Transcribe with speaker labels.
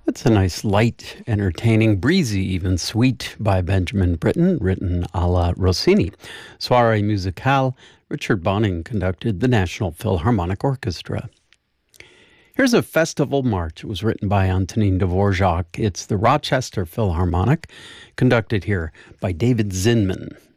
Speaker 1: That's a nice, light, entertaining, breezy, even sweet by Benjamin Britten, written a la Rossini. Soirée musicale, Richard Bonning conducted the National Philharmonic Orchestra. Here's a festival march. It was written by Antonin Dvorak. It's the Rochester Philharmonic, conducted here by David Zinman.